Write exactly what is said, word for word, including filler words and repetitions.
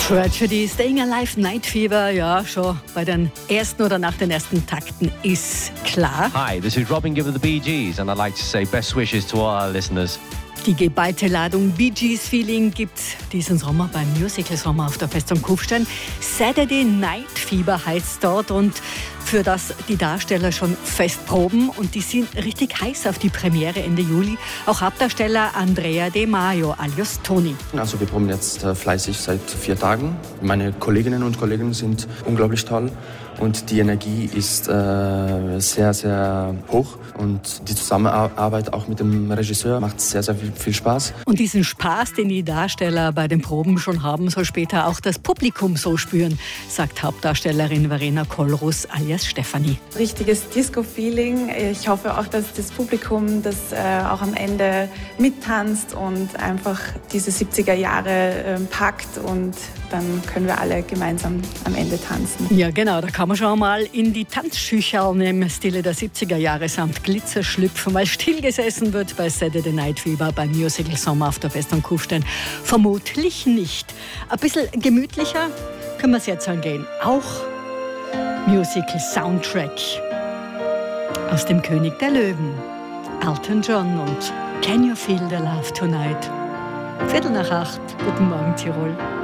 Tragedy, Staying Alive, Night Fever, ja, schon bei den ersten oder nach den ersten Takten ist klar. Hi, this is Robin Gibb of the Bee Gees and I'd like to say best wishes to all our listeners. Die geballte Ladung Bee Gees Feeling gibt's diesen Sommer beim Musical Sommer auf der Festung Kufstein. Saturday Night Fever heißt dort und für das die Darsteller schon fest proben und die sind richtig heiß auf die Premiere Ende Juli. Auch Hauptdarsteller Andrea De Maio alias Toni. Also wir proben jetzt äh, fleißig seit vier Tagen. Meine Kolleginnen und Kollegen sind unglaublich toll und die Energie ist äh, sehr, sehr hoch und die Zusammenarbeit auch mit dem Regisseur macht sehr, sehr viel, viel Spaß. Und diesen Spaß, den die Darsteller bei den Proben schon haben, soll später auch das Publikum so spüren, sagt Hauptdarstellerin Verena Kollrus alias Stefanie. Richtiges Disco-Feeling. Ich hoffe auch, dass das Publikum das äh, auch am Ende mittanzt und einfach diese siebziger Jahre äh, packt und dann können wir alle gemeinsam am Ende tanzen. Ja genau, da kann man schon mal in die Tanzschücherl im Stile der siebziger Jahre samt Glitzer schlüpfen, weil stillgesessen wird bei Saturday Night Fever beim Musical Sommer auf der Festung Kufstein. Vermutlich nicht. Ein bisschen gemütlicher können wir es jetzt angehen. Auch Musical Soundtrack aus dem König der Löwen. Elton John und Can You Feel the Love Tonight? Viertel nach acht. Guten Morgen, Tirol.